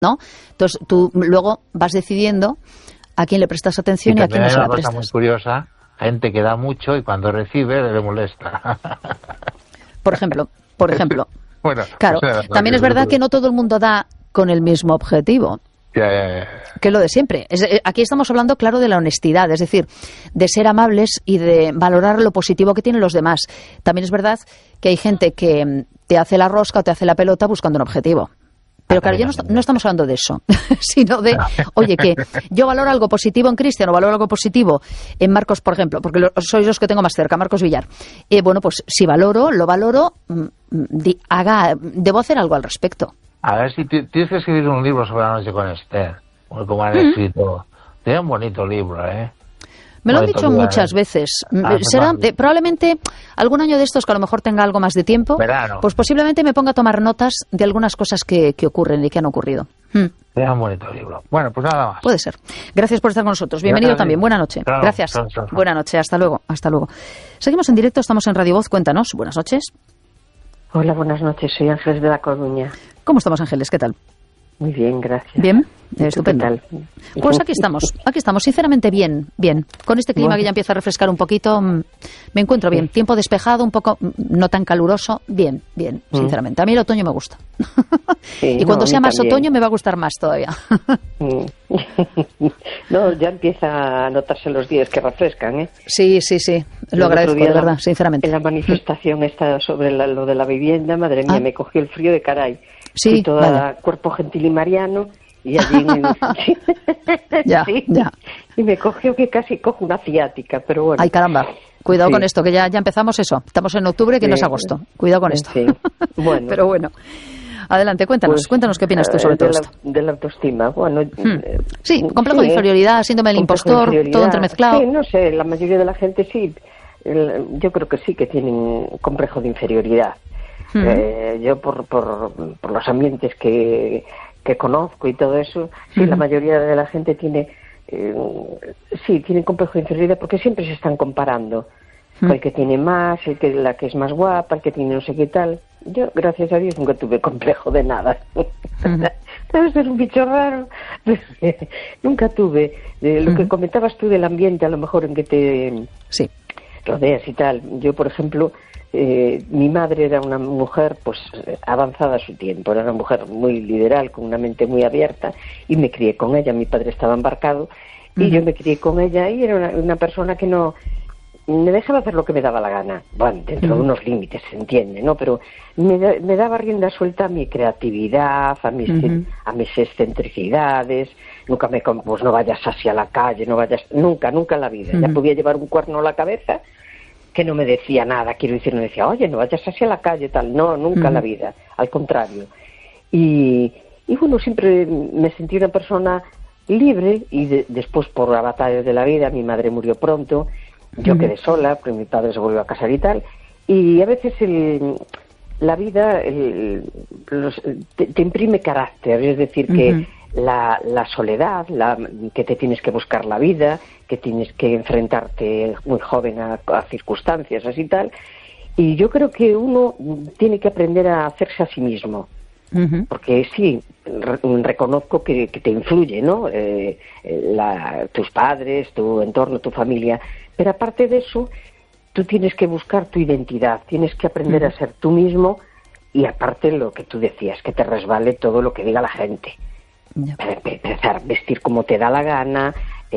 ¿no? Entonces tú luego vas decidiendo a quién le prestas atención y a quién no se la prestas. Hay una cosa muy curiosa, gente que da mucho y cuando recibe le molesta. Por ejemplo. Bueno, claro, también es verdad que no todo el mundo da con el mismo objetivo. Ya. Que es lo de siempre. Aquí estamos hablando, claro, de la honestidad, es decir, de ser amables y de valorar lo positivo que tienen los demás. También es verdad que hay gente que te hace la rosca o te hace la pelota buscando un objetivo. Pero claro, ya no estamos hablando de eso, sino de, oye, que yo valoro algo positivo en Cristian o valoro algo positivo en Marcos, por ejemplo, porque sois los que tengo más cerca, Marcos Villar. Bueno, pues si lo valoro, debo hacer algo al respecto. A ver si tienes que escribir un libro sobre La noche con Esther, como han escrito. Tiene un bonito libro, ¿eh? Me lo han dicho muchas veces. Será probablemente algún año de estos que a lo mejor tenga algo más de tiempo, verano. Pues posiblemente me ponga a tomar notas de algunas cosas que ocurren y que han ocurrido. Tiene un bonito libro. Bueno, pues nada más. Puede ser. Gracias por estar con nosotros. Bienvenido también. Buena noche. Claro, gracias. claro. Buena noche. Hasta luego. Seguimos en directo. Estamos en Radio Voz. Cuéntanos. Buenas noches. Hola, buenas noches. Soy Ángeles de La Coruña. ¿Cómo estamos, Ángeles? ¿Qué tal? Muy bien, gracias. Bien, estupendo. Pues aquí estamos, sinceramente bien. Con este clima que ya empieza a refrescar un poquito, me encuentro bien. Tiempo despejado, un poco no tan caluroso, bien, sinceramente. A mí el otoño me gusta. Sí, y cuando sea más también. otoño me va a gustar más todavía. No, ya empieza a notarse los días que refrescan, ¿eh? Sí, lo agradezco, de verdad, sinceramente. En la manifestación esta sobre lo de la vivienda, madre mía, me cogió el frío de caray. Sí, fui toda cuerpo gentil y mariano y allí ya. Y me cogió que casi cojo una ciática, pero bueno. Ay, caramba. Cuidado con esto, que ya empezamos eso. Estamos en octubre, que no es agosto. Cuidado con esto. Sí. Bueno. Pero bueno. Adelante, cuéntanos qué opinas tú sobre todo esto. De la autoestima, bueno. Sí, complejo de inferioridad, síndrome del impostor, todo entremezclado. Sí, no sé, la mayoría de la gente sí. Yo creo que sí que tienen complejo de inferioridad. Yo por los ambientes que conozco y todo eso, sí, la mayoría de la gente tiene complejo de inferioridad porque siempre se están comparando. El que tiene más, la que es más guapa, el que tiene no sé qué tal. Yo, gracias a Dios, nunca tuve complejo de nada. Debe ser un bicho raro. Nunca tuve. Lo que comentabas tú del ambiente, a lo mejor en que te rodeas y tal. Yo, por ejemplo, mi madre era una mujer pues avanzada a su tiempo, era una mujer muy liberal, con una mente muy abierta, y me crié con ella. Mi padre estaba embarcado y yo me crié con ella, y era una persona que no me dejaba hacer lo que me daba la gana, bueno, dentro de unos límites, se entiende, ¿no? Pero me daba rienda suelta a mi creatividad, a mis excentricidades. Nunca pues no vayas hacia la calle, nunca en la vida. Ya podía llevar un cuerno a la cabeza que no me decía nada, quiero decir, no decía, oye, no vayas hacia la calle, tal. No, nunca en la vida, al contrario. Y bueno, siempre me sentí una persona libre, y después, por la batalla de la vida, mi madre murió pronto, yo quedé sola, porque mi padre se volvió a casar y tal, y a veces la vida te imprime carácter, es decir, que la soledad, que te tienes que buscar la vida, que tienes que enfrentarte muy joven a circunstancias así tal, y yo creo que uno tiene que aprender a hacerse a sí mismo, porque sí, reconozco que te influye, ¿no? Tus padres, tu entorno, tu familia, pero aparte de eso, tú tienes que buscar tu identidad, tienes que aprender a ser tú mismo, y aparte lo que tú decías, que te resbale todo lo que diga la gente. Empezar a vestir como te da la gana,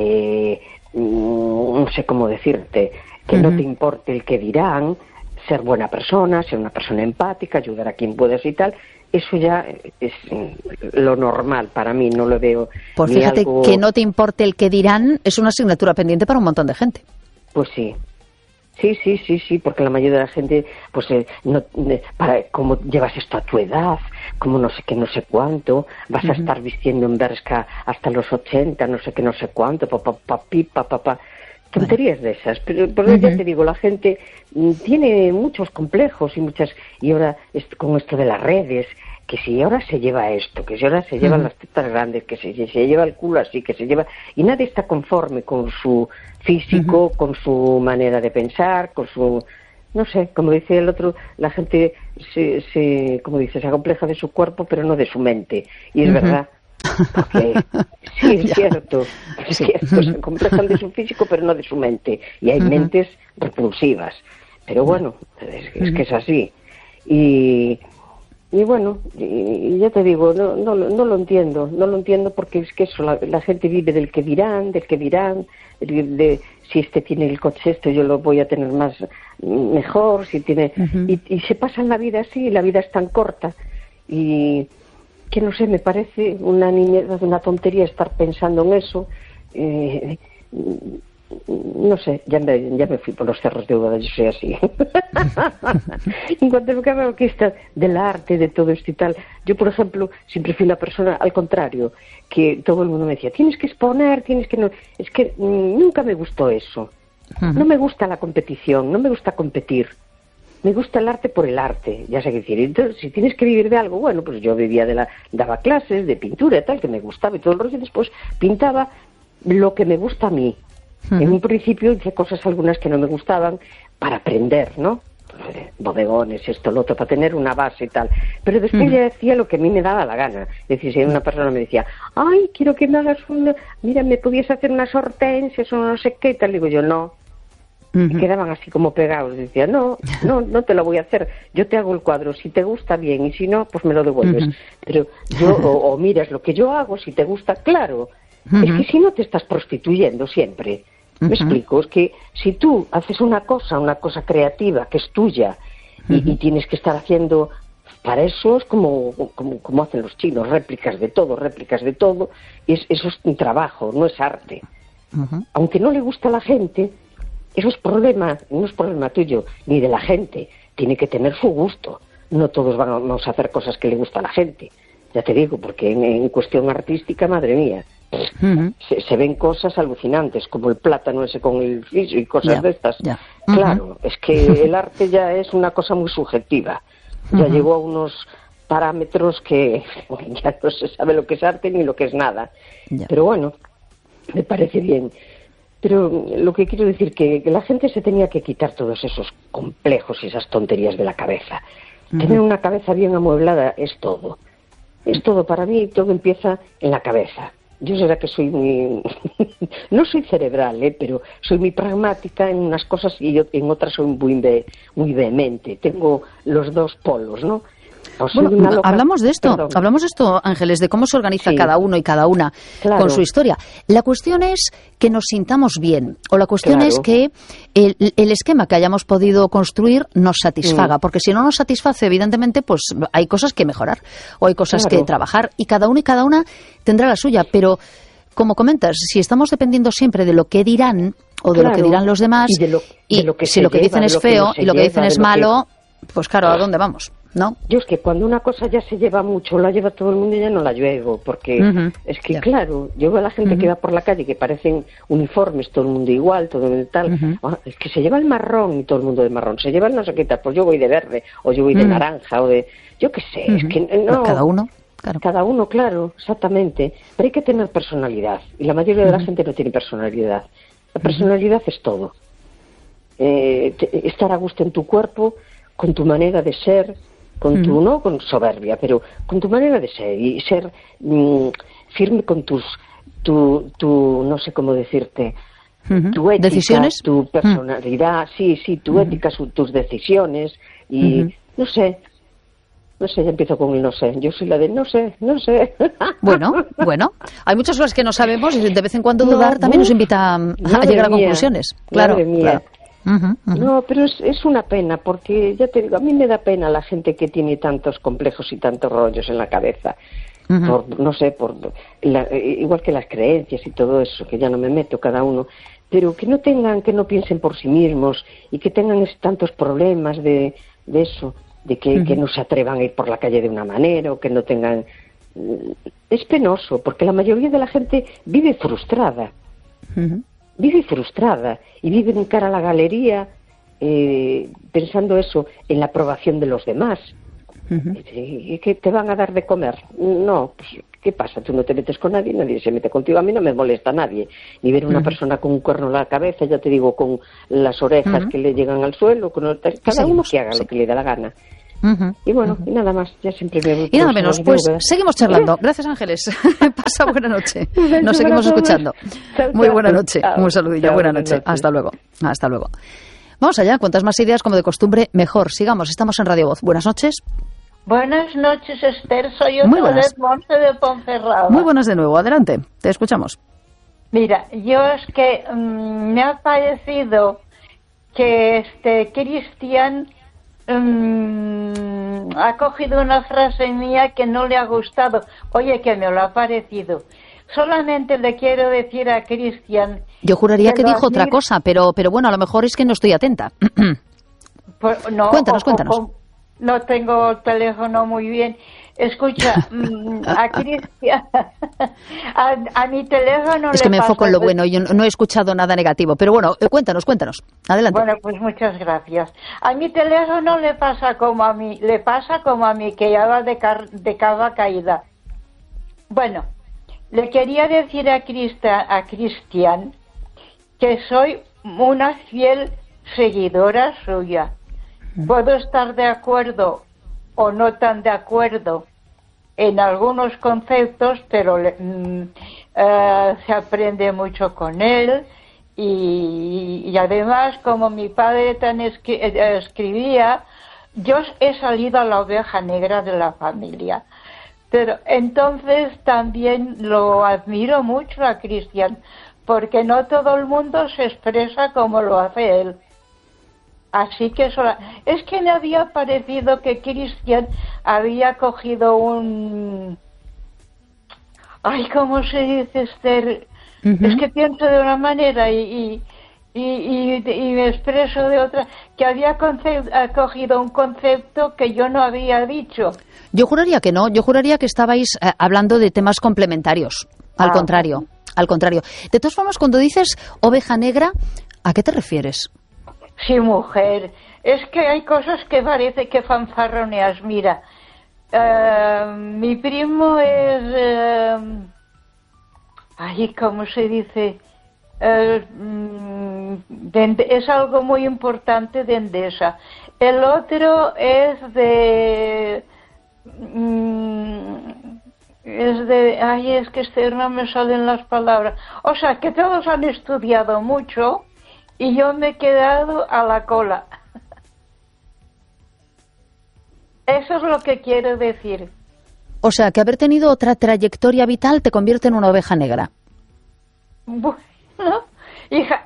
no sé cómo decirte, que no te importe el que dirán, ser buena persona, ser una persona empática, ayudar a quien puedas y tal. Eso ya es lo normal para mí, no lo veo. Pues fíjate, algo... que no te importe el que dirán es una asignatura pendiente para un montón de gente. Pues sí. Sí, porque la mayoría de la gente, pues, cómo llevas esto a tu edad, como no sé qué, no sé cuánto, vas a estar vistiendo en Bershka hasta los 80, no sé qué, no sé cuánto, papá. Tonterías de esas, pero ya te digo, la gente tiene muchos complejos y ahora con esto de las redes, que si ahora se lleva esto, que si ahora se llevan las tetas grandes, que si se lleva el culo así, que se lleva... Y nadie está conforme con su físico, con su manera de pensar, con su... No sé, como dice el otro, la gente se acompleja de su cuerpo, pero no de su mente. Y es verdad. Porque sí, es cierto, se complejan de su físico, pero no de su mente. Y hay mentes repulsivas. Pero bueno, es que es así. Y bueno, y ya te digo, no lo entiendo porque es que eso, la gente vive del que dirán, de si este tiene el coche yo lo voy a tener mejor, si tiene, y se pasan la vida así, la vida es tan corta, y que no sé, me parece una niñez, una tontería estar pensando en eso. No sé, ya me fui por los cerros de Úbeda, yo soy así. En cuanto a lo que hablo que está del arte, de todo esto y tal, yo, por ejemplo, siempre fui una persona al contrario, que todo el mundo me decía, tienes que exponer, tienes que no... Es que nunca me gustó eso. No me gusta la competición, no me gusta competir. Me gusta el arte por el arte, ya sé qué decir. Entonces, si tienes que vivir de algo, bueno, pues yo daba clases de pintura y tal, que me gustaba y todo el rollo, y después pintaba lo que me gusta a mí. En un principio hice cosas algunas que no me gustaban para aprender, ¿no? Bodegones, esto, lo otro, para tener una base y tal. Pero después ya decía lo que a mí me daba la gana. Es decir, si una persona me decía, ay, quiero que me hagas mira, me pudiese hacer unas hortensias o no sé qué y tal, digo yo, no. Y quedaban así como pegados. Decía, no te lo voy a hacer. Yo te hago el cuadro, si te gusta bien y si no, pues me lo devuelves. Pero yo, o miras lo que yo hago, si te gusta, claro. Es que si no te estás prostituyendo siempre. Me explico, es que si tú haces una cosa creativa que es tuya y tienes que estar haciendo, para eso es como hacen los chinos, réplicas de todo, y eso es un trabajo, no es arte. Aunque no le gusta a la gente, eso es problema, no es problema tuyo, ni de la gente, tiene que tener su gusto, no todos vamos a hacer cosas que le gusta a la gente, ya te digo, porque en cuestión artística, madre mía, se ven cosas alucinantes, como el plátano ese con el friso y cosas de estas. Claro, es que el arte ya es una cosa muy subjetiva. Ya llegó a unos parámetros que ya no se sabe lo que es arte ni lo que es nada. Pero bueno, me parece bien. Pero lo que quiero decir que la gente se tenía que quitar todos esos complejos y esas tonterías de la cabeza. Tener una cabeza bien amueblada es todo. Es todo para mí, todo empieza en la cabeza. Yo será que soy muy... no soy cerebral, pero soy muy pragmática en unas cosas y en otras soy muy vehemente. Tengo los dos polos, ¿no? Bueno, hablamos de esto, Ángeles, de cómo se organiza cada uno y cada una con su historia. La cuestión es que nos sintamos bien, o la cuestión es que el esquema que hayamos podido construir nos satisfaga, porque si no nos satisface, evidentemente, pues hay cosas que mejorar, o hay cosas que trabajar, y cada uno y cada una tendrá la suya, pero como comentas, si estamos dependiendo siempre de lo que dirán, o de lo que dirán los demás, y si lo que dicen es feo y lo que dicen es malo, pues claro, ¿a dónde vamos? ¿No? Yo es que cuando una cosa ya se lleva mucho, la lleva todo el mundo y ya no la llevo, porque es que claro, yo veo a la gente que va por la calle que parecen uniformes, todo el mundo igual, todo el tal, es que se lleva el marrón y todo el mundo de marrón, se lleva el no sé qué tal, pues yo voy de verde, o yo voy de naranja, o de, yo qué sé, es que no. Cada uno. Claro. Cada uno, claro, exactamente, pero hay que tener personalidad, y la mayoría de la gente no tiene personalidad. La personalidad es todo. Estar a gusto en tu cuerpo, con tu manera de ser, con tu, no con soberbia, pero con tu manera de ser y ser firme con tu no sé cómo decirte, tu ética, ¿decisiones? Tu personalidad, sí, tu ética, tus decisiones y no sé, ya empiezo con el no sé, yo soy la de no sé. Bueno, hay muchas cosas que no sabemos y de vez en cuando dudar también nos invita a llegar a conclusiones. Claro, claro. No, pero es una pena, porque ya te digo, a mí me da pena la gente que tiene tantos complejos y tantos rollos en la cabeza, igual que las creencias y todo eso, que ya no me meto cada uno, pero que no piensen por sí mismos y que tengan tantos problemas de eso, de que no se atrevan a ir por la calle de una manera o que no tengan... Es penoso, porque la mayoría de la gente vive frustrada. Vive frustrada y vive en cara a la galería pensando eso, en la aprobación de los demás. ¿Y qué te van a dar de comer? No, pues ¿qué pasa? Tú no te metes con nadie se mete contigo. A mí no me molesta a nadie. Ni ver una persona con un cuerno en la cabeza, ya te digo, con las orejas que le llegan al suelo. Cada uno que haga lo que le da la gana. Y bueno, y nada más, ya siempre me voy. Y nada menos, pues seguimos charlando. Gracias, Ángeles. Pasa buena noche. Nos seguimos escuchando. Muy buena noche. Un saludillo. Buena noche. Hasta luego. Hasta luego. Vamos allá. Cuantas más ideas, como de costumbre, mejor. Sigamos. Estamos en Radio Voz. Buenas noches. Buenas noches, Esther. Soy otra vez Monte de Ponferrada. Muy buenas de nuevo. Adelante. Te escuchamos. Mira, yo es que me ha parecido que Cristian ha cogido una frase mía que no le ha gustado. Oye, que me lo ha parecido. Solamente le quiero decir a Cristian... Yo juraría que dijo otra cosa, pero bueno, a lo mejor es que no estoy atenta. Pues, no, cuéntanos. No tengo el teléfono muy bien. Escucha, a Cristian, a mi teléfono es que me enfoco en lo bueno, yo no he escuchado nada negativo, pero bueno, cuéntanos, adelante. Bueno, pues muchas gracias. A mi teléfono le pasa como a mí, que ya va de capa caída. Bueno, le quería decir a Cristian que soy una fiel seguidora suya. Puedo estar de acuerdo o no tan de acuerdo en algunos conceptos, pero se aprende mucho con él y además, como mi padre tan escribía, yo he salido a la oveja negra de la familia. Pero entonces también lo admiro mucho a Cristian, porque no todo el mundo se expresa como lo hace él. Así que es que me había parecido que Cristian había cogido un... Ay, ¿cómo se dice, Esther? Es que pienso de una manera y me expreso de otra, que había cogido un concepto que yo no había dicho. Yo juraría que no, yo juraría que estabais hablando de temas complementarios, al contrario. De todas formas, cuando dices oveja negra, ¿a qué te refieres? Sí, mujer, es que hay cosas que parece que fanfarroneas. Mira, mi primo es... ¿cómo se dice? Es algo muy importante de Endesa. El otro es de... es que no me salen las palabras. O sea, que todos han estudiado mucho y yo me he quedado a la cola. Eso es lo que quiero decir. O sea, que haber tenido otra trayectoria vital te convierte en una oveja negra. Bueno, hija,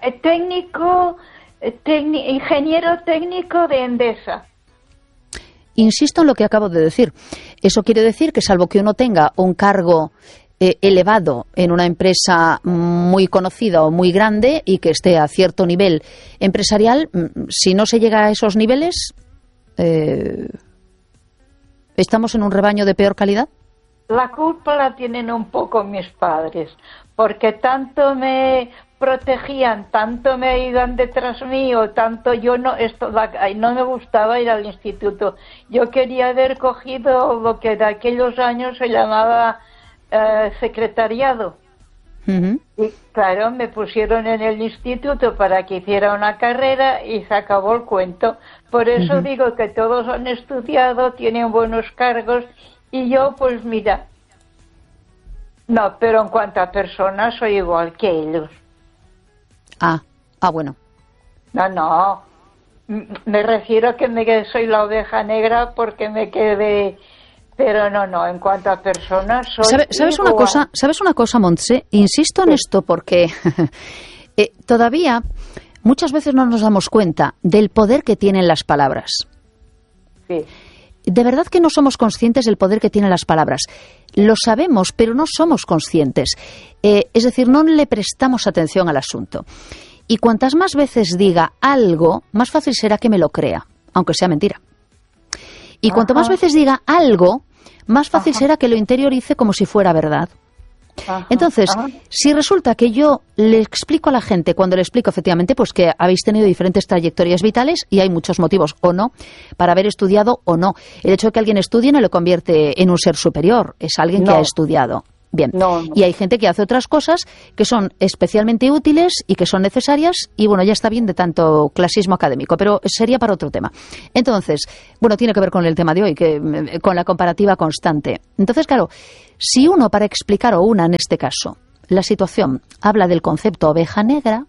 ingeniero técnico de Endesa. Insisto en lo que acabo de decir. Eso quiere decir que salvo que uno tenga un cargo elevado en una empresa muy conocida o muy grande y que esté a cierto nivel empresarial, si no se llega a esos niveles, ¿estamos en un rebaño de peor calidad? La culpa la tienen un poco mis padres, porque tanto me protegían, tanto me iban detrás mío, tanto yo no me gustaba ir al instituto. Yo quería haber cogido lo que de aquellos años se llamaba secretariado. Y claro, me pusieron en el instituto para que hiciera una carrera y se acabó el cuento. Por eso digo que todos han estudiado, tienen buenos cargos y yo, pues mira, no, pero en cuanto a personas soy igual que ellos. Bueno. No, me refiero que soy la oveja negra porque me quedé... Pero no, en cuanto a personas soy ¿Sabes una cosa, Montse? Insisto en esto porque todavía muchas veces no nos damos cuenta del poder que tienen las palabras. Sí. De verdad que no somos conscientes del poder que tienen las palabras. Lo sabemos, pero no somos conscientes. Es decir, no le prestamos atención al asunto. Y cuantas más veces diga algo, más fácil será que me lo crea, aunque sea mentira. Y cuanto más veces diga algo, más fácil será que lo interiorice como si fuera verdad. Entonces, si resulta que yo le explico a la gente, cuando le explico efectivamente, pues que habéis tenido diferentes trayectorias vitales y hay muchos motivos o no para haber estudiado o no. El hecho de que alguien estudie no le convierte en un ser superior, es alguien que ha estudiado. Bien. No. Y hay gente que hace otras cosas que son especialmente útiles y que son necesarias y, bueno, ya está bien de tanto clasismo académico, pero sería para otro tema. Entonces, bueno, tiene que ver con el tema de hoy, con la comparativa constante. Entonces, claro, si uno, para explicar, o una en este caso, la situación, habla del concepto oveja negra,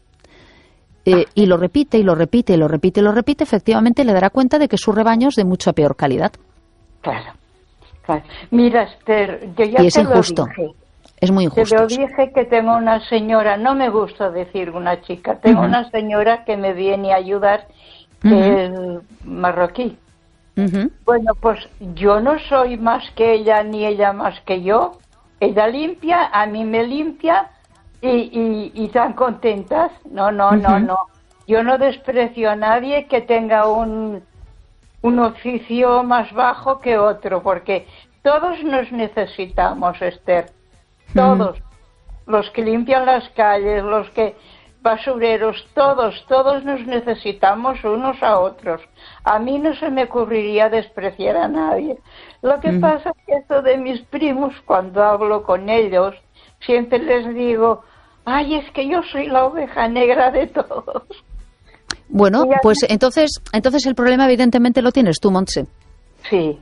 y lo repite, y lo repite, y lo repite, y lo repite, efectivamente le dará cuenta de que su rebaño es de mucha peor calidad. Claro. Mira, Esther, yo ya y es injusto. Es muy injusto. Te lo dije que tengo una señora, no me gusta decir una chica, tengo una señora que me viene a ayudar, que es marroquí. Bueno, pues yo no soy más que ella, ni ella más que yo. Ella limpia, a mí me limpia y tan contentas. No. Yo no desprecio a nadie que tenga un oficio más bajo que otro, porque todos nos necesitamos, Esther, todos, los que limpian las calles, los que basureros, todos nos necesitamos unos a otros. A mí no se me ocurriría despreciar a nadie. Lo que pasa es que esto de mis primos, cuando hablo con ellos, siempre les digo, ay, es que yo soy la oveja negra de todos. Bueno, pues entonces el problema evidentemente lo tienes tú, Montse. Sí.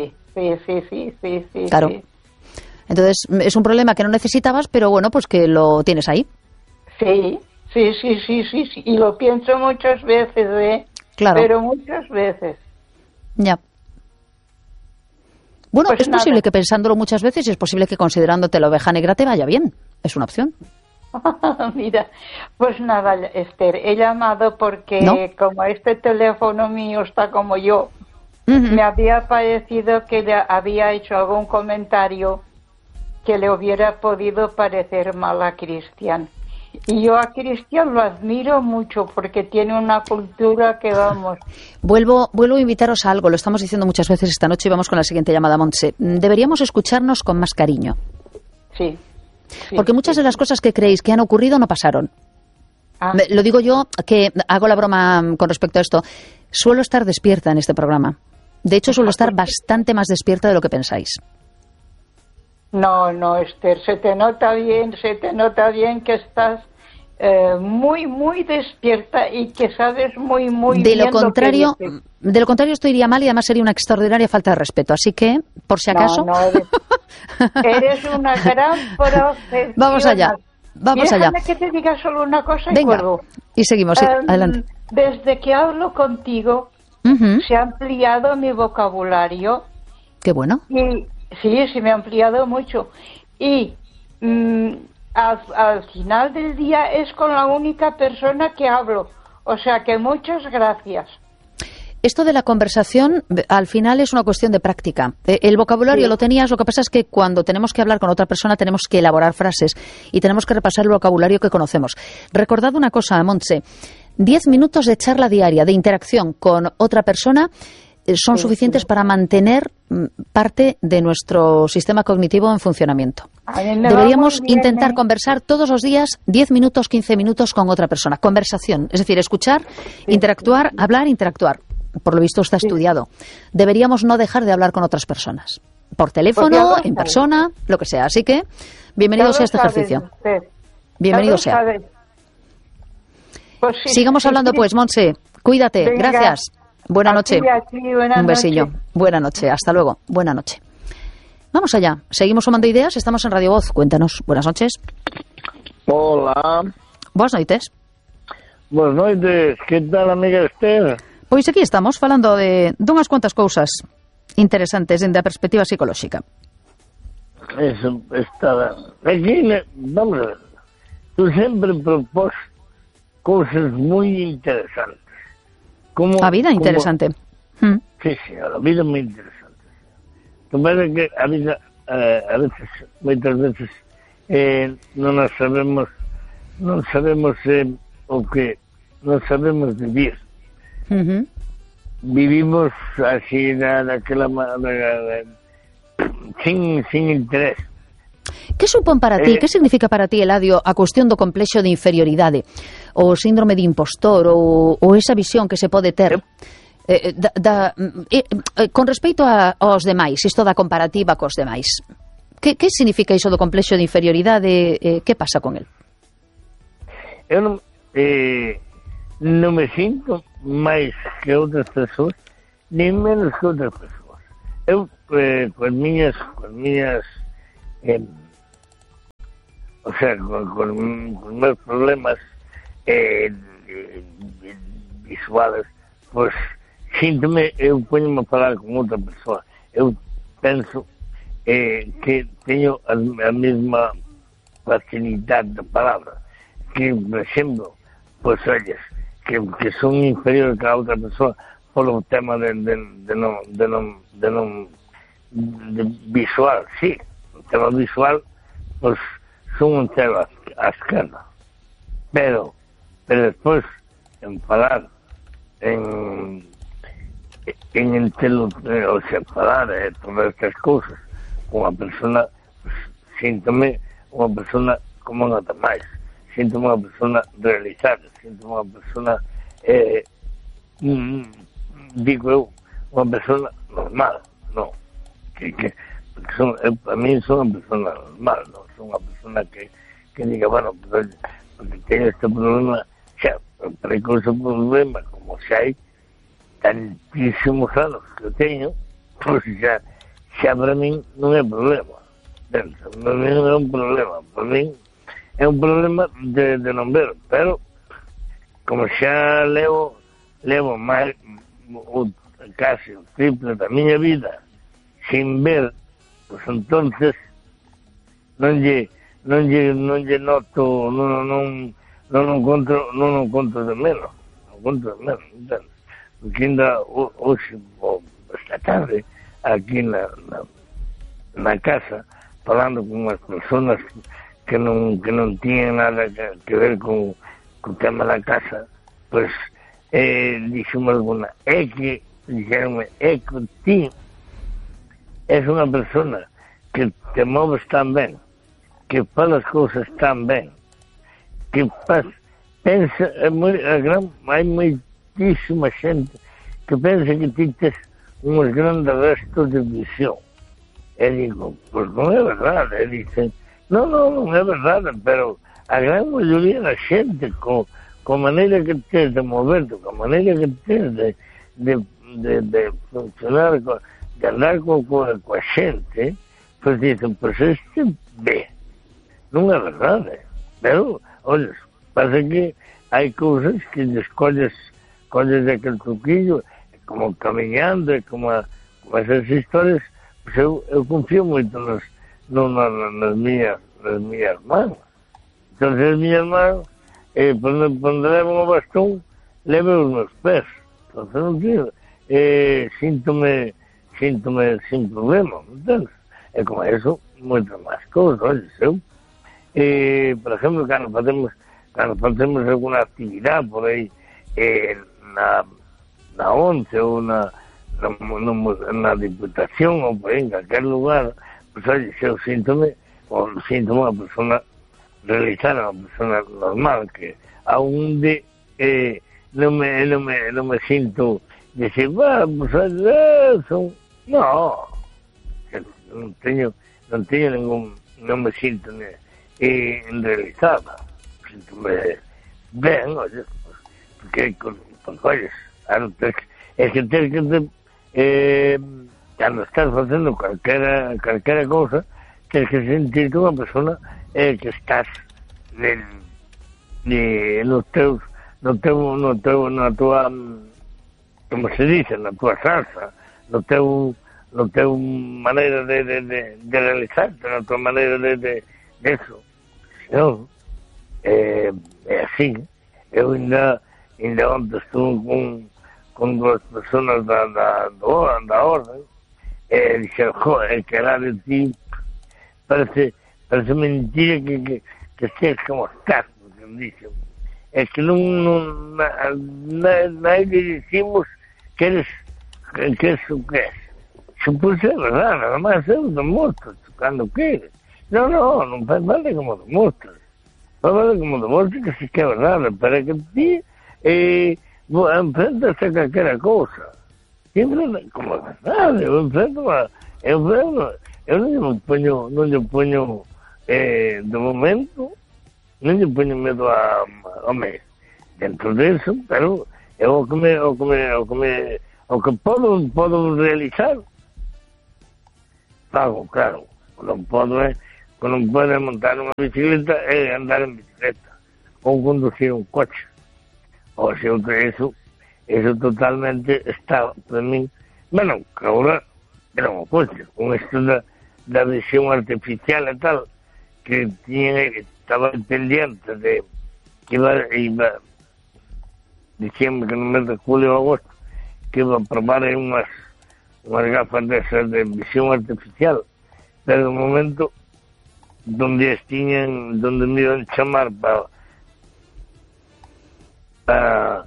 Claro. Sí. Entonces es un problema que no necesitabas, pero bueno, pues que lo tienes ahí. Sí. Y lo pienso muchas veces, Claro. Pero muchas veces. Ya. Bueno, Pues es posible que pensándolo muchas veces, y es posible que considerándote la oveja negra te vaya bien. Es una opción. Mira, pues nada, Esther, he llamado porque como este teléfono mío está como yo, me había parecido que le había hecho algún comentario que le hubiera podido parecer mal a Cristian. Y yo a Cristian lo admiro mucho porque tiene una cultura que vamos. Vuelvo a invitaros a algo, lo estamos diciendo muchas veces esta noche y vamos con la siguiente llamada, Montse. Deberíamos escucharnos con más cariño. Sí. Porque muchas de las cosas que creéis que han ocurrido no pasaron. Lo digo yo, que hago la broma con respecto a esto. Suelo estar despierta en este programa. De hecho, suelo estar bastante más despierta de lo que pensáis. No, Esther, se te nota bien que estás muy despierta y que sabes muy de bien lo contrario, que dices. De lo contrario esto iría mal y además sería una extraordinaria falta de respeto. Así que, por si acaso... No, eres una gran profesional. Vamos allá. Déjame que te diga solo una cosa y venga, cuelgo. Y seguimos, sí, adelante. Desde que hablo contigo, se ha ampliado mi vocabulario. Qué bueno. Y sí, se me ha ampliado mucho. Y al final del día es con la única persona que hablo. O sea que muchas gracias. Esto de la conversación, al final, es una cuestión de práctica. El vocabulario lo tenías, lo que pasa es que cuando tenemos que hablar con otra persona tenemos que elaborar frases y tenemos que repasar el vocabulario que conocemos. Recordad una cosa, Montse, 10 minutos de charla diaria, de interacción con otra persona, son suficientes para mantener parte de nuestro sistema cognitivo en funcionamiento. Deberíamos intentar conversar todos los días 10 minutos, 15 minutos con otra persona. Conversación, es decir, escuchar, interactuar, hablar, interactuar. Por lo visto está estudiado. Deberíamos no dejar de hablar con otras personas. Por teléfono, en persona, lo que sea. Así que, bienvenidos a este ejercicio. Bienvenido sea. Pues sí, sigamos hablando pues, Montse. Cuídate. Venga. Gracias. Buena noche. Un besillo. Buena noche. Hasta luego. Buena noche. Vamos allá. Seguimos sumando ideas. Estamos en Radio Voz. Cuéntanos. Buenas noches. Hola. Buenas noites. Buenas noites. Que tal, amiga Esther? Pois aquí estamos falando de unhas cuantas cousas interesantes dende a perspectiva psicolóxica. Eso está... Aquí, vamos a ver. Tú sempre propós cousas moi interesantes. Como, a vida interesante. Sí, a vida moi interesante. Que pasa que a vida, a veces, moitas veces, non sabemos o que non sabemos vivir. Vivimos así daquela sin interés. Que supón para ti, que significa para ti, Eladio, a cuestión do complexo de inferioridade, o síndrome de impostor, ou esa visión que se pode ter con respecto aos demais, isto da comparativa cos demais? Que significa iso do complexo de inferioridade? Que pasa con el? Eu non me sinto máis que outras persoas, nin menos que outras persoas. Eu, con miñas o sea, con meus problemas visuales, pois síntome, eu poño-me a falar con outra persoa. Eu penso que teño a mesma facilidade da palabra, que, por exemplo, pois olles, que son inferiores que a outra persoa polo tema de visual, sí, o tema visual, pois son un cero á esquerda, pero despois en falar en o sea, falar todas estas cousas con unha persona, pues, síntome unha persona como non ata máis, síntome unha persona realizada, síntome unha persona digo eu, unha persona normal, non, a mí son unha persona normal, non son unha persona que diga, bueno, pues, porque teño este problema, xa, para que ese problema, como xa hai tantísimos anos que eu teño, pois xa para min non é problema. Para min non é un problema. Para min é un problema de non ver. Pero, como xa levo máis casi o triple da miña vida sin ver, pois entonces non lle noto, non encontro de menos. Entende? Porque ainda hoxe, esta tarde, aquí na casa, falando con unhas personas que non tiñan nada que ver con o tema da casa, pois dixome alguna, dixeronme, que ti és unha persona que te moves tan ben, que falas cousas tan ben, que pensa, hai moitísima xente que pensa que ti tes uns grandes restos de visión. E digo, pois non é verdade. E dicen, non é verdade, pero a gran maioría da xente con maneira que tes de moverte, con maneira que tes de funcionar, de andar coa xente, pois dicen, pois este ve. Non é verdade. Pero, olha, pasa que hai cousas que colles aquele truquillo, como caminhando, como esas historias, pues eu confío moito nas miñas mãos. Entón, as miñas mãos, quando levan o bastón, levan os meus pés. Entón, non digo, síntome sin problema, entende? E con eso, moitas máis cousas, olha, eu, por exemplo, cando facemos alguna actividade por aí, na ONCE ou na Diputación ou por aí, en calquer lugar, pois, oye, eu síntome unha persona realizada, unha persona normal, que aonde non me sinto decir, pois, non teño ningún, non me sinto realizada, síntome ben, oye, porque olles, é que tens que cando estás facendo calquera cousa, tens que sentirte unha persona que estás na tua, como se dice, na tua salsa, no teu maneira de realizarte, na tua maneira de eso. Senón, é así. Eu ainda onde estuve con duas personas da orden, dixeron, joder, que era de ti, parece mentira que estés como estás, porque dixen, é que non nadie dicimos que eres o que és. Supón ser verdade, nada máis eu demostro cando queres. Non faz falta como demostras. Faz falta como demostras que sí que é verdade, para que ti enfrentas a calquera cousa. Sempre como verdade, eu enfrento eu non lle poño de momento, non lle poño medo a home, dentro deso, pero o que podo realizar, pago, claro. Non podo montar unha bicicleta e andar en bicicleta, ou conducir un coche. O sea, eso totalmente está para min. Bueno, que agora era unha coche, con isto da visión artificial e tal, que estaba pendiente de que iba diciembre, que no mes de julio ou agosto, que iba a probar unhas gafas desas de visión artificial, pero no momento donde me iban a chamar para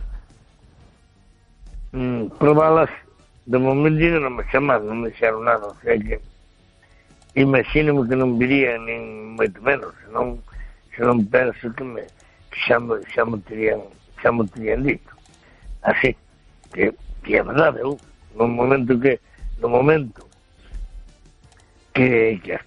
probalas, de momento non me chamaron, non me dixeron nada, o sea que imagínome que non viría nin moito menos, senón penso que xa me terían dito. Así que é verdade, no momento que as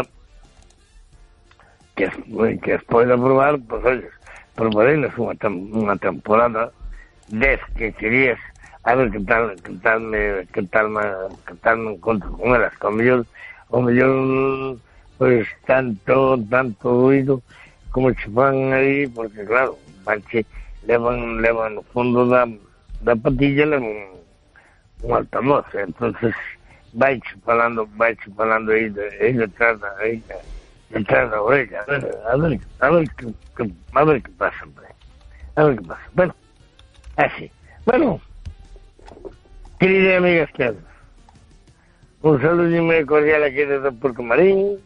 poida probar, pois olha, probareinas unha temporada 10 que querías, a ver que tal me encontro con elas, que ao mellor pois tanto ruido como che fan aí, porque claro, levan no fondo da patilla, levan un altavoz, entonces vaiche falando aí detrás da orella, a ver que pasa, a ver que pasa. Bueno, así. Bueno, querida amiga Esther, un saludo muy cordial aquí desde Puerto Marín,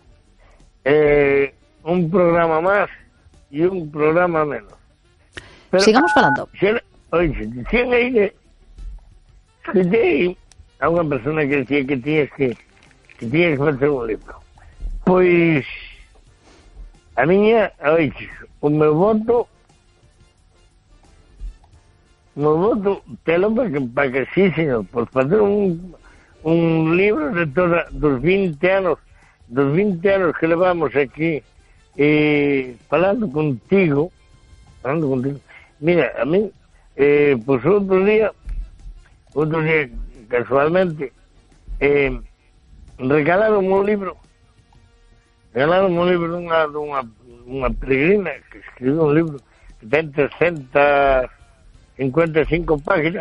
un programa más y un programa menos. Pero, sigamos falando. Oye, dicían aí que escutei a unha persona que decía que tiñas que facer un libro. Pois a miña, oye, o meu voto telo para que sí, señor, por facer un libro de dos 20 anos que levamos aquí falando contigo. Mira, a mí pues outro día casualmente regalaron un libro dunha peregrina que escribiu un libro que ten 355 páginas,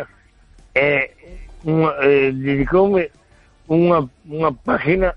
dedicoume unha página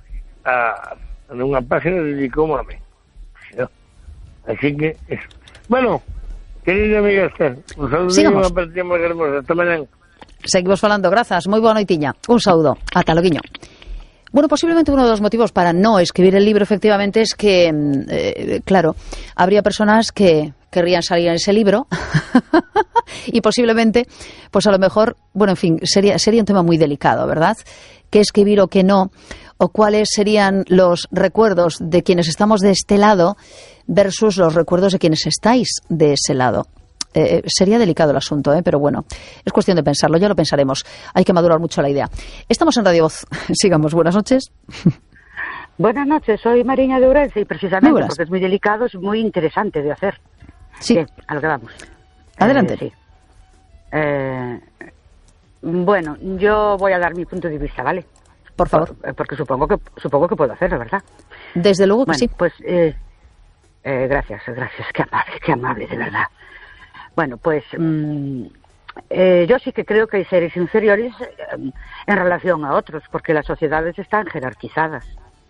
dedicoume a mí, así que eso. Bueno, querida amiga Esther, un saludo e unha partida moi hermosa. Hasta mañana. Seguimos falando, grazas, moi boa noitiña. Un saúdo, ata loguiño. Bueno, posiblemente uno de los motivos para no escribir el libro efectivamente es que, claro, habría personas que querrían salir en ese libro y posiblemente, pues a lo mejor, bueno, en fin, sería un tema muy delicado, ¿verdad? ¿Qué escribir o qué no? O cuáles serían los recuerdos de quienes estamos de este lado versus los recuerdos de quienes estáis de ese lado. Sería delicado el asunto, pero bueno, es cuestión de pensarlo, ya lo pensaremos. Hay que madurar mucho la idea. Estamos en Radio Voz. Sigamos. Buenas noches. Buenas noches, soy Mariña de Ourense y precisamente porque es muy delicado, es muy interesante de hacer. Sí. Bien, a lo que vamos. Adelante. Sí. Bueno, yo voy a dar mi punto de vista, ¿vale? Por favor. Porque supongo que puedo hacerlo, ¿verdad? Desde luego que bueno, sí. Pues gracias, qué amable, de verdad. Bueno, pues yo sí que creo que hay seres inferiores en relación a otros, porque las sociedades están jerarquizadas.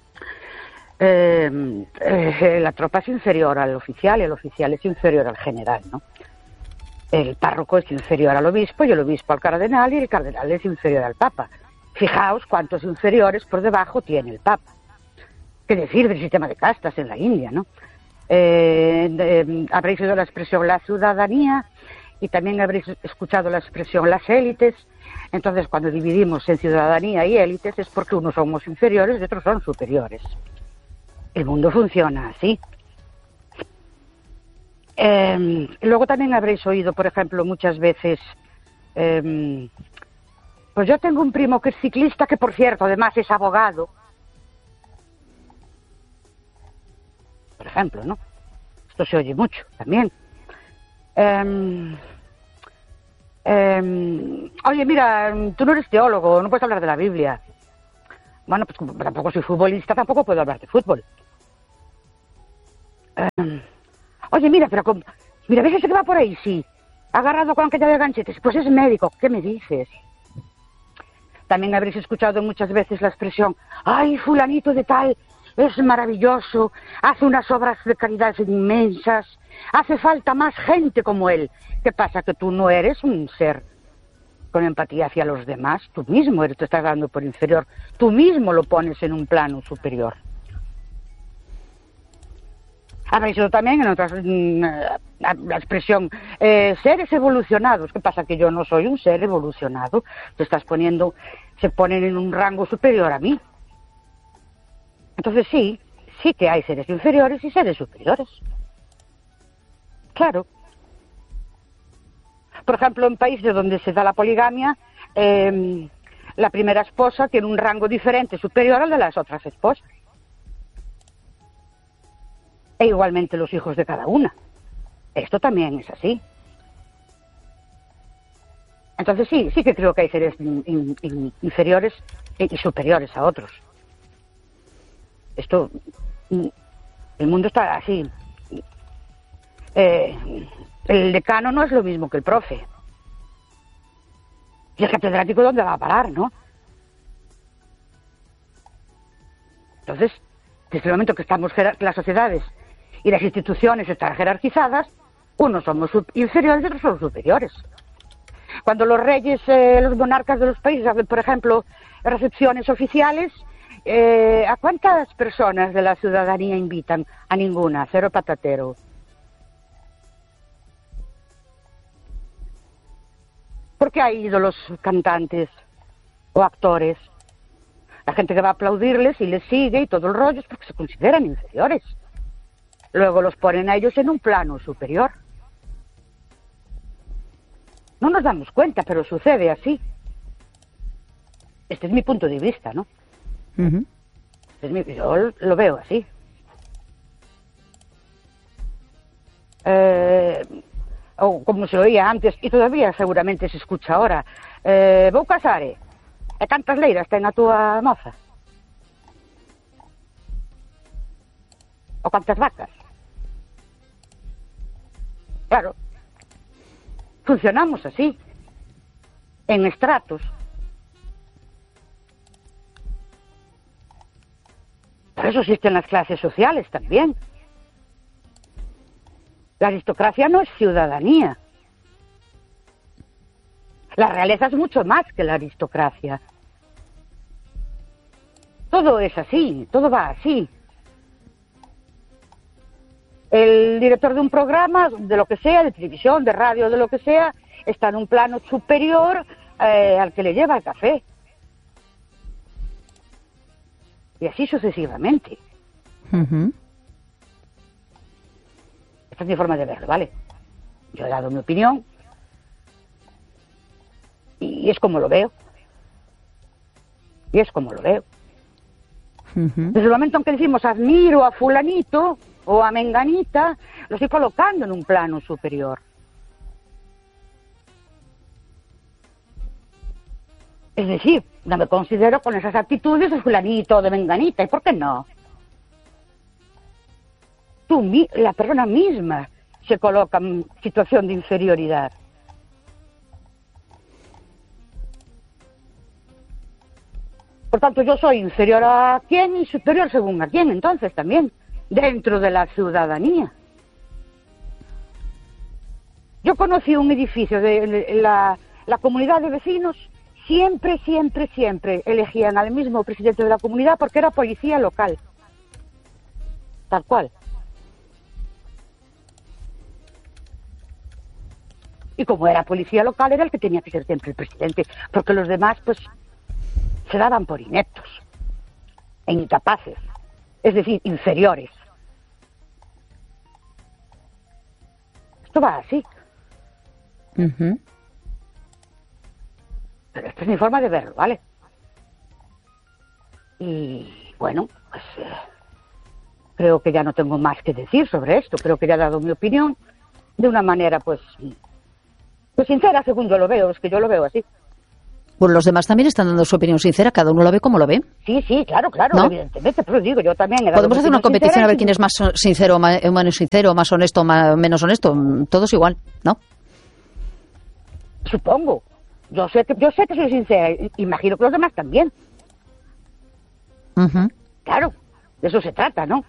La tropa es inferior al oficial y el oficial es inferior al general, ¿no? El párroco es inferior al obispo y el obispo al cardenal y el cardenal es inferior al papa. Fijaos cuántos inferiores por debajo tiene el papa. ¿Qué decir del sistema de castas en la India, no? Habréis oído la expresión la ciudadanía y también habréis escuchado la expresión las élites. Entonces, cuando dividimos en ciudadanía y élites es porque unos somos inferiores y otros son superiores. El mundo funciona así. Luego también habréis oído, por ejemplo, muchas veces, pues yo tengo un primo que es ciclista, que por cierto, además es abogado, ejemplo, ¿no? Esto se oye mucho también. Oye, mira, tú no eres teólogo, no puedes hablar de la Biblia. Bueno, pues como tampoco soy futbolista, tampoco puedo hablar de fútbol. Oye, mira, mira, ¿ves ese que va por ahí? Sí. Agarrado con aquella de ganchetes. Pues es médico. ¿Qué me dices? También habréis escuchado muchas veces la expresión, ¡ay, fulanito de tal! Es maravilloso, hace unas obras de caridad inmensas, hace falta más gente como él. ¿Qué pasa? Que tú no eres un ser con empatía hacia los demás, tú mismo te estás dando por inferior, tú mismo lo pones en un plano superior. Habréis oído también en otras la expresión seres evolucionados. ¿Qué pasa? Que yo no soy un ser evolucionado. Se ponen en un rango superior a mí. Entonces sí que hay seres inferiores y seres superiores. Claro. Por ejemplo, en países donde se da la poligamia, la primera esposa tiene un rango diferente, superior al de las otras esposas. E igualmente los hijos de cada una. Esto también es así. Entonces sí que creo que hay seres inferiores y superiores a otros. El mundo está así. El decano no es lo mismo que el profe. Y el catedrático, ¿dónde va a parar, no? Entonces, desde el momento que estamos las sociedades y las instituciones están jerarquizadas, unos somos inferiores y otros somos superiores. Cuando los reyes, los monarcas de los países hacen, por ejemplo, recepciones oficiales, ¿a cuántas personas de la ciudadanía invitan? A ninguna, cero patatero. ¿Por qué hay ídolos cantantes o actores? La gente que va a aplaudirles y les sigue y todo el rollo es porque se consideran inferiores. Luego los ponen a ellos en un plano superior. No nos damos cuenta, pero sucede así. Este es mi punto de vista, ¿no? Uh-huh. Yo lo veo así. O como se oía antes, y todavía seguramente se escucha ahora, vou casare, e cantas leiras ten a túa moza? O cantas vacas? Claro, funcionamos así, en estratos. Por eso existen las clases sociales también. La aristocracia no es ciudadanía. La realeza es mucho más que la aristocracia. Todo es así, todo va así. El director de un programa, de lo que sea, de televisión, de radio, de lo que sea, está en un plano superior al que le lleva el café. Y así sucesivamente. Uh-huh. Esta es mi forma de verlo, ¿vale? Yo he dado mi opinión y es como lo veo. Y es como lo veo. Uh-huh. Desde el momento en que decimos admiro a fulanito o a menganita, lo estoy colocando en un plano superior. Es decir, no me considero con esas actitudes de fulanito o de menganita. ¿Y por qué no? La persona misma se coloca en situación de inferioridad. Por tanto, yo soy inferior a quién y superior según a quién, entonces también, dentro de la ciudadanía. Yo conocí un edificio de la comunidad de vecinos, siempre elegían al mismo presidente de la comunidad porque era policía local. Tal cual. Y como era policía local, era el que tenía que ser siempre el presidente, porque los demás, pues, se daban por ineptos e incapaces, es decir, inferiores. Esto va así. Uh-huh. Pero esta es mi forma de verlo, ¿vale? Y, bueno, pues, creo que ya no tengo más que decir sobre esto. Creo que ya he dado mi opinión de una manera, pues sincera, según yo lo veo. Es que yo lo veo así. Bueno, los demás también están dando su opinión sincera, cada uno lo ve como lo ve. Sí, claro, ¿no? Evidentemente, pero digo, yo también he dado. Podemos hacer una competición a ver quién es más sincero, menos sincero, más honesto, menos honesto. Todos igual, ¿no? Supongo. Yo sé que soy sincera. Imagino que los demás también. Claro, de eso se trata, ¿no?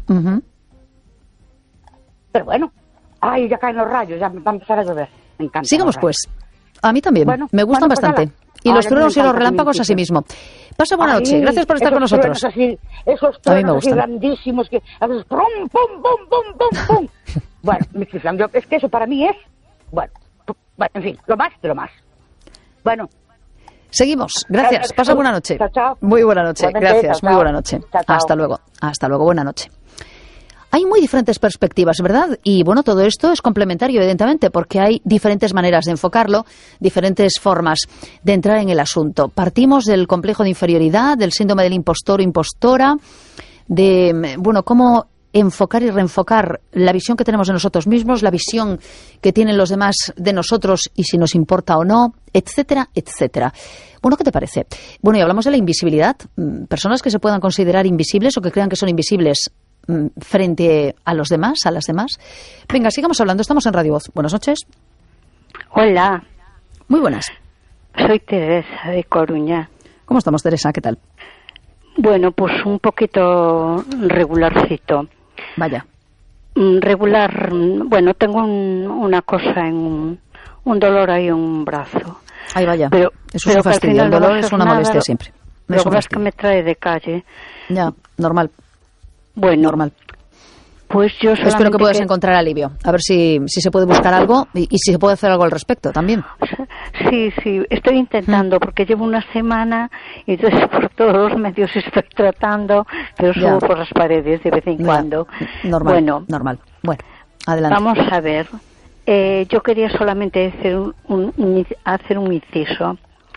Pero bueno, ay, ya caen los rayos, ya va a empezar a llover. Me encanta. Sigamos pues. A mí también, me gustan bastante. Y los truenos y los relámpagos así mismo. Pasa buena noche, gracias por estar con nosotros. Esos truenos así grandísimos que haces pum, pum, pum, pum, pum, pum. Bueno, me chiflan. Es que eso para mí es, bueno, en fin, lo más de lo más. Bueno. Seguimos, gracias, pasa buena noche. Chao, chao. Muy buena noche, gracias, muy buena noche. Hasta luego, buena noche. Hay muy diferentes perspectivas, ¿verdad? Y bueno, todo esto es complementario, evidentemente, porque hay diferentes maneras de enfocarlo, diferentes formas de entrar en el asunto. Partimos del complejo de inferioridad, del síndrome del impostor o impostora, de, bueno, cómo enfocar y reenfocar la visión que tenemos de nosotros mismos, la visión que tienen los demás de nosotros y si nos importa o no, etcétera, etcétera. Bueno, ¿qué te parece? Bueno, y hablamos de la invisibilidad. Personas que se puedan considerar invisibles o que crean que son invisibles frente a los demás, a las demás. Venga, sigamos hablando. Estamos en Radio Voz. Buenas noches. Hola. Muy buenas. Soy Teresa de Coruña. ¿Cómo estamos, Teresa? ¿Qué tal? Bueno, pues un poquito regularcito. Vaya. Regular, bueno, tengo una cosa en un dolor ahí en un brazo. Ay, vaya. Pero, eso es un fastidio. El dolor es una molestia siempre. Lo que pasa es que me trae de calle. Ya, normal. Bueno, normal. Pues yo solamente espero que puedas encontrar alivio. A ver si se puede buscar algo y si se puede hacer algo al respecto también. Sí, estoy intentando porque llevo una semana y entonces por todos los medios estoy tratando, pero subo por las paredes de vez en cuando. Normal, bueno, normal. Bueno, adelante. Vamos a ver. Yo quería solamente hacer un inciso.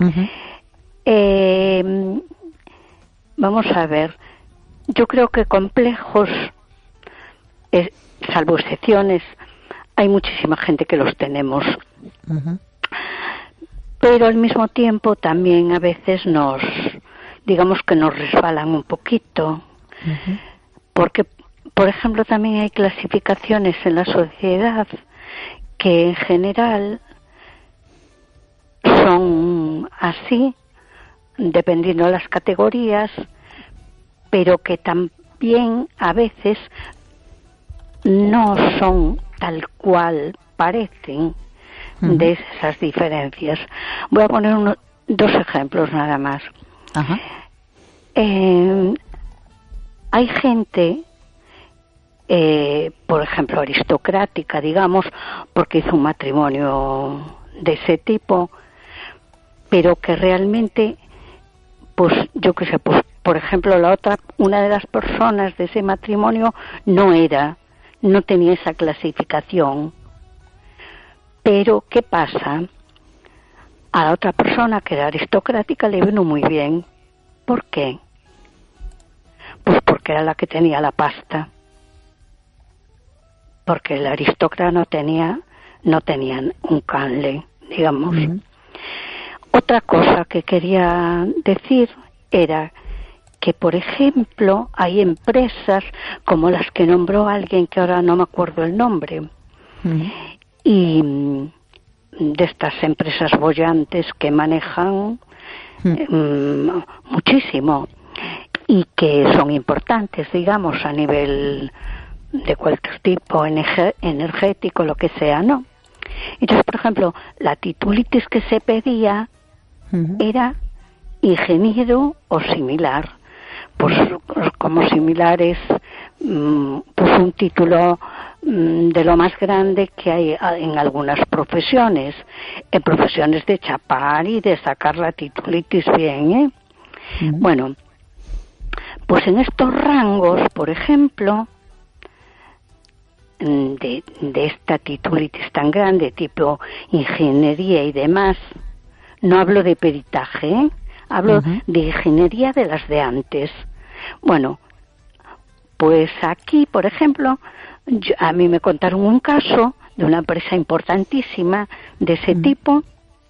Vamos a ver. Yo creo que complejos, salvo excepciones, hay muchísima gente que los tenemos. Pero al mismo tiempo también a veces digamos que nos resbalan un poquito. Porque, por ejemplo, también hay clasificaciones en la sociedad que en general son así, dependiendo de las categorías, pero que también a veces no son tal cual parecen de esas diferencias. Voy a poner dos ejemplos nada más. Hay gente, por ejemplo, aristocrática, digamos, porque hizo un matrimonio de ese tipo, pero que realmente, pues yo qué sé, pues por ejemplo, una de las personas de ese matrimonio no tenía esa clasificación. Pero, ¿qué pasa? A la otra persona que era aristocrática le vino muy bien. ¿Por qué? Pues porque era la que tenía la pasta. Porque el aristócrata no tenían un canle, digamos. Otra cosa que quería decir era que, por ejemplo, hay empresas como las que nombró alguien que ahora no me acuerdo el nombre, y de estas empresas bollantes que manejan muchísimo y que son importantes, digamos, a nivel de cualquier tipo, energético, lo que sea, ¿no? Entonces, por ejemplo, la titulitis que se pedía era ingeniero o similar. Pues como similar es pues un título de lo más grande que hay en algunas profesiones, en profesiones de chapar y de sacar la titulitis bien, Bueno, pues en estos rangos, por ejemplo, de esta titulitis tan grande, tipo ingeniería y demás, no hablo de peritaje, hablo de ingeniería de las de antes. Bueno, Pues aquí, por ejemplo, a mí me contaron un caso de una empresa importantísima de ese tipo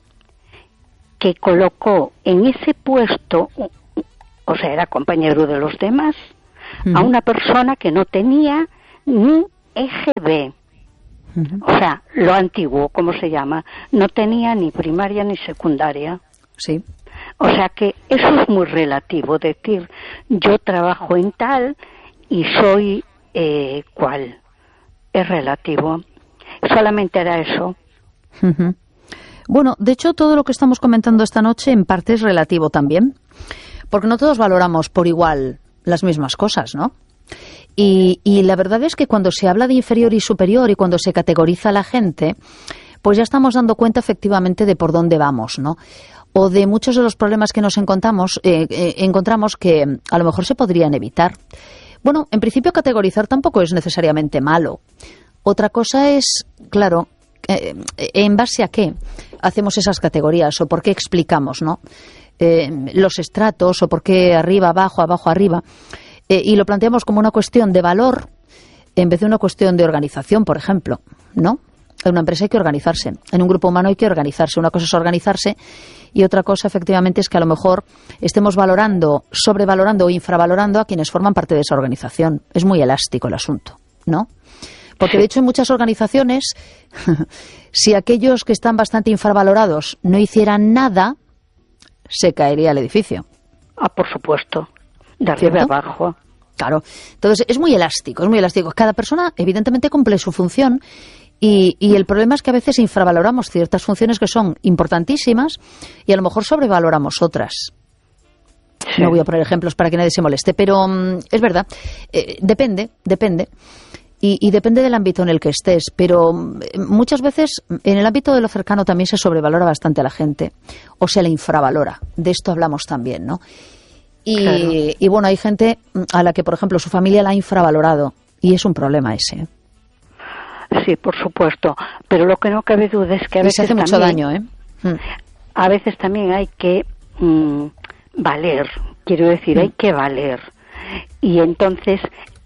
que colocó en ese puesto, o sea, era compañero de los demás, a una persona que no tenía ni EGB. O sea, lo antiguo, ¿cómo se llama? No tenía ni primaria ni secundaria. Sí. O sea que eso es muy relativo, decir, yo trabajo en tal y soy cual. Es relativo. Solamente era eso. Bueno, de hecho, todo lo que estamos comentando esta noche en parte es relativo también, porque no todos valoramos por igual las mismas cosas, ¿no? Y la verdad es que cuando se habla de inferior y superior y cuando se categoriza a la gente, pues ya estamos dando cuenta efectivamente de por dónde vamos, ¿no? O de muchos de los problemas que nos encontramos que a lo mejor se podrían evitar. Bueno, en principio categorizar tampoco es necesariamente malo. Otra cosa es, claro, en base a qué hacemos esas categorías o por qué explicamos, ¿no? Los estratos o por qué arriba, abajo, abajo, arriba. Y lo planteamos como una cuestión de valor en vez de una cuestión de organización, por ejemplo, ¿no? En una empresa hay que organizarse, en un grupo humano hay que organizarse. Una cosa es organizarse y otra cosa, efectivamente, es que a lo mejor estemos valorando, sobrevalorando o infravalorando a quienes forman parte de esa organización. Es muy elástico el asunto, ¿no? Porque, de hecho, en muchas organizaciones, si aquellos que están bastante infravalorados no hicieran nada, se caería el edificio. Ah, por supuesto. De arriba a abajo. Claro. Entonces, es muy elástico, es muy elástico. Cada persona, evidentemente, cumple su función y el problema es que a veces infravaloramos ciertas funciones que son importantísimas y a lo mejor sobrevaloramos otras. Sí. No voy a poner ejemplos para que nadie se moleste, pero es verdad. Depende. Y depende del ámbito en el que estés, pero muchas veces en el ámbito de lo cercano también se sobrevalora bastante a la gente o se le infravalora. De esto hablamos también, ¿no? Claro. Y bueno, hay gente a la que, por ejemplo, su familia la ha infravalorado y es un problema ese. Sí, por supuesto, pero lo que no cabe duda es que a veces se hace mucho daño, A veces también hay que valer, quiero decir, hay que valer. Y entonces,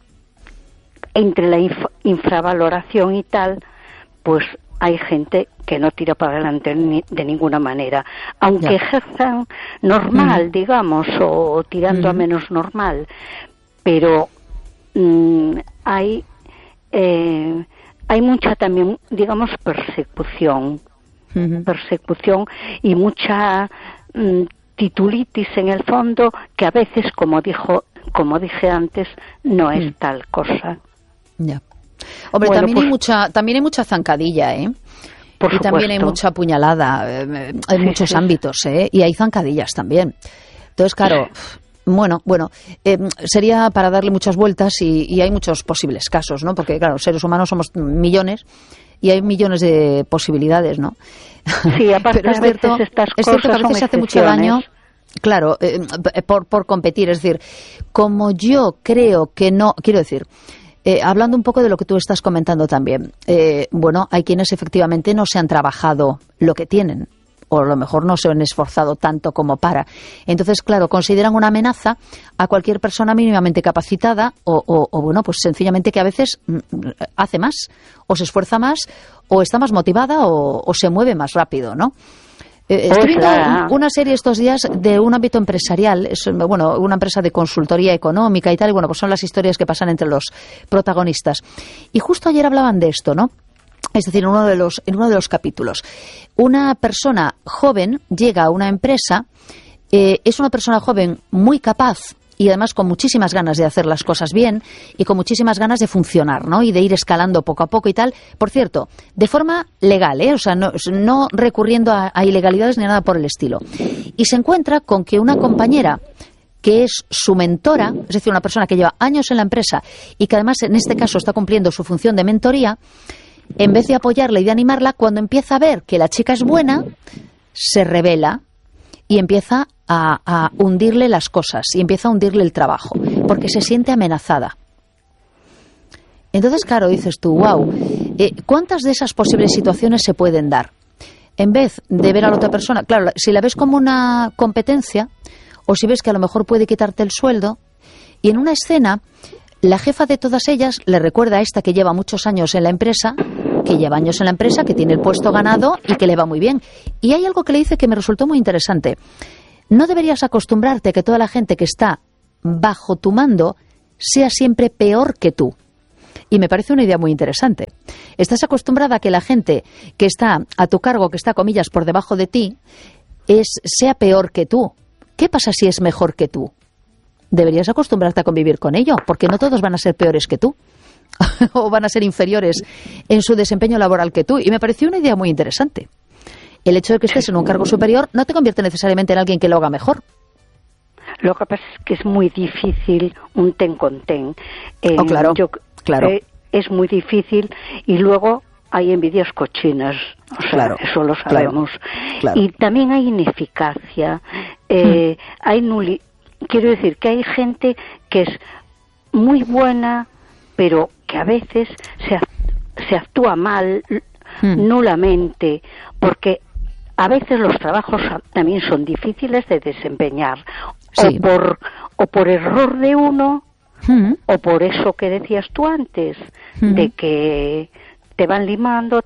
entre la infravaloración y tal, pues hay gente que no tira para adelante de ninguna manera. Aunque ejerzan normal, digamos, o tirando a menos normal. Pero hay mucha también, digamos, persecución. Persecución y mucha titulitis en el fondo, que a veces, como dije antes, no es tal cosa. Ya. Hombre, bueno, también hay mucha zancadilla, ¿eh? Por y también hay mucha puñalada en muchos ámbitos, ¿eh? Y hay zancadillas también. Entonces, claro, bueno, sería para darle muchas vueltas y hay muchos posibles casos, ¿no? Porque, claro, seres humanos somos millones y hay millones de posibilidades, ¿no? Sí, aparte pero es cierto que a veces se hace mucho daño. Claro, por competir. Es decir, como yo creo que no... Quiero decir... hablando un poco de lo que tú estás comentando también, bueno, hay quienes efectivamente no se han trabajado lo que tienen, o a lo mejor no se han esforzado tanto como para. Entonces, claro, consideran una amenaza a cualquier persona mínimamente capacitada o bueno, pues sencillamente que a veces hace más, o se esfuerza más, o está más motivada, o se mueve más rápido, ¿no? Estoy viendo una serie estos días de un ámbito empresarial, bueno, una empresa de consultoría económica y tal, y bueno, pues son las historias que pasan entre los protagonistas. Y justo ayer hablaban de esto, ¿no? Es decir, en uno de los capítulos. Una persona joven llega a una empresa, es una persona joven muy capaz y además con muchísimas ganas de hacer las cosas bien y con muchísimas ganas de funcionar, ¿no? Y de ir escalando poco a poco y tal. Por cierto, de forma legal, ¿eh? O sea, no recurriendo a ilegalidades ni nada por el estilo. Y se encuentra con que una compañera que es su mentora, es decir, una persona que lleva años en la empresa y que además en este caso está cumpliendo su función de mentoría, en vez de apoyarla y de animarla, cuando empieza a ver que la chica es buena, se revela y empieza a hundirle las cosas y empieza a hundirle el trabajo, porque se siente amenazada. Entonces, claro, dices tú, wow, ¿cuántas de esas posibles situaciones se pueden dar? En vez de ver a la otra persona, claro, si la ves como una competencia, o si ves que a lo mejor puede quitarte el sueldo, y en una escena la jefa de todas ellas le recuerda a esta que lleva muchos años en la empresa, que tiene el puesto ganado y que le va muy bien. Y hay algo que le dice que me resultó muy interesante. No deberías acostumbrarte a que toda la gente que está bajo tu mando sea siempre peor que tú. Y me parece una idea muy interesante. Estás acostumbrada a que la gente que está a tu cargo, que está, comillas, por debajo de ti, sea peor que tú. ¿Qué pasa si es mejor que tú? Deberías acostumbrarte a convivir con ello, porque no todos van a ser peores que tú o van a ser inferiores en su desempeño laboral que tú. Y me pareció una idea muy interesante. El hecho de que estés en un cargo superior no te convierte necesariamente en alguien que lo haga mejor. Lo que pasa es que es muy difícil un ten con ten. Claro. Es muy difícil, y luego hay envidias cochinas, o sea, claro, eso lo sabemos. Claro. Y también hay ineficacia, quiero decir que hay gente que es muy buena, pero que a veces se actúa mal, nulamente, porque a veces los trabajos también son difíciles de desempeñar, sí, o por error de uno, o por eso que decías tú antes, de que te van limando.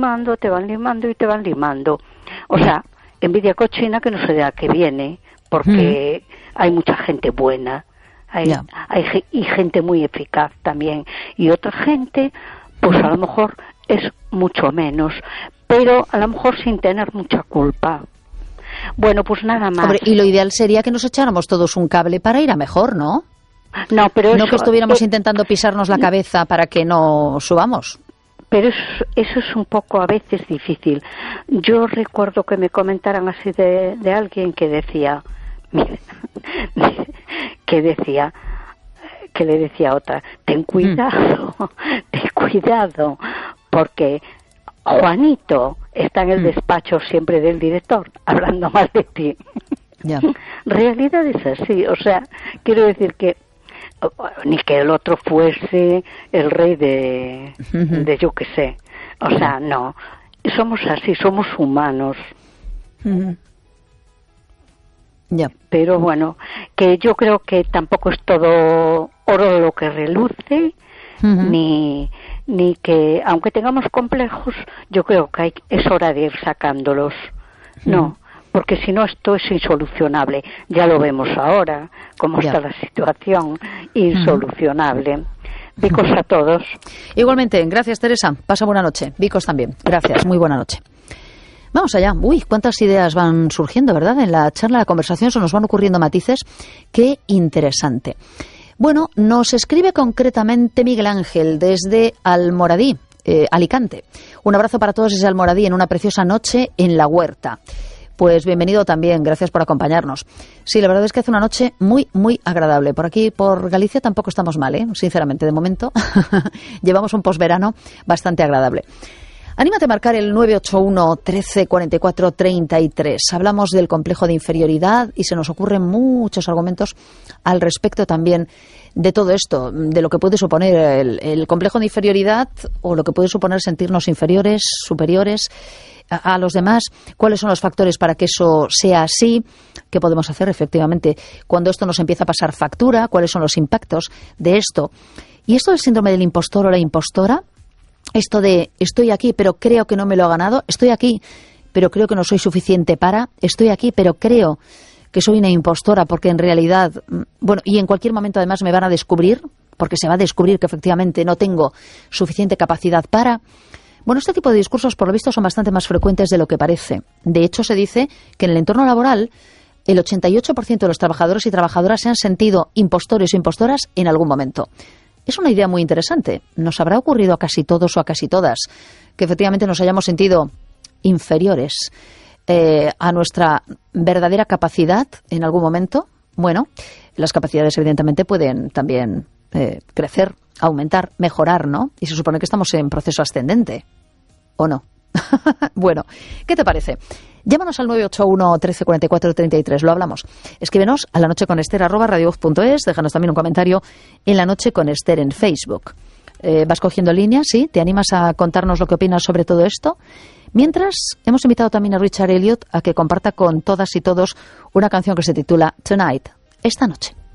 O sea, envidia cochina que no sé de a qué viene, porque hay mucha gente buena, y gente muy eficaz también, y otra gente, pues a lo mejor es mucho menos, pero a lo mejor sin tener mucha culpa. Bueno, pues nada más. Hombre, y lo ideal sería que nos echáramos todos un cable para ir a mejor, ¿no? No, pero no que estuviéramos intentando pisarnos la cabeza para que no subamos. Pero eso es un poco a veces difícil. Yo recuerdo que me comentaran así de alguien que decía, que le decía a otra, ten cuidado, porque Juanito está en el despacho siempre del director, hablando mal de ti. Ya. Realidad es así, o sea, quiero decir que ni que el otro fuese el rey de yo qué sé, o sea, no, somos así, somos humanos. Ya. Pero bueno, que yo creo que tampoco es todo oro lo que reluce, ni que, aunque tengamos complejos, yo creo que es hora de ir sacándolos. No, porque si no esto es insolucionable. Ya lo vemos ahora, cómo está la situación, insolucionable. Vicos a todos. Igualmente, gracias Teresa. Pasa buena noche. Vicos también. Gracias, muy buena noche. Vamos allá. Uy, cuántas ideas van surgiendo, ¿verdad? En la charla, la conversación, se nos van ocurriendo matices. Qué interesante. Bueno, nos escribe concretamente Miguel Ángel desde Almoradí, Alicante. Un abrazo para todos desde Almoradí en una preciosa noche en la huerta. Pues bienvenido también, gracias por acompañarnos. Sí, la verdad es que hace una noche muy, muy agradable. Por aquí, por Galicia, tampoco estamos mal, sinceramente, de momento. Llevamos un posverano bastante agradable. Anímate a marcar el 981 13 44 33. Hablamos del complejo de inferioridad y se nos ocurren muchos argumentos al respecto también de todo esto, de lo que puede suponer el complejo de inferioridad o lo que puede suponer sentirnos inferiores, superiores a los demás, cuáles son los factores para que eso sea así, qué podemos hacer efectivamente cuando esto nos empieza a pasar factura, cuáles son los impactos de esto. Y esto del síndrome del impostor o la impostora, esto de estoy aquí pero creo que no me lo ha ganado, estoy aquí pero creo que no soy suficiente para, estoy aquí pero creo que soy una impostora porque en realidad, bueno, y en cualquier momento además me van a descubrir, porque se va a descubrir que efectivamente no tengo suficiente capacidad para. Bueno, este tipo de discursos, por lo visto, son bastante más frecuentes de lo que parece. De hecho, se dice que en el entorno laboral el 88% de los trabajadores y trabajadoras se han sentido impostores o impostoras en algún momento. Es una idea muy interesante. Nos habrá ocurrido a casi todos o a casi todas que efectivamente nos hayamos sentido inferiores a nuestra verdadera capacidad en algún momento. Bueno, las capacidades evidentemente pueden también crecer, aumentar, mejorar, ¿no? Y se supone que estamos en proceso ascendente, ¿o no? Bueno, ¿qué te parece? Llámanos al 981 13 44 33, lo hablamos. Escríbenos a lanocheconester@radiovoz.es, déjanos también un comentario en La Noche con Ester en Facebook. Vas cogiendo líneas, ¿sí? ¿Te animas a contarnos lo que opinas sobre todo esto? Mientras, hemos invitado también a Richard Elliot a que comparta con todas y todos una canción que se titula Tonight, esta noche.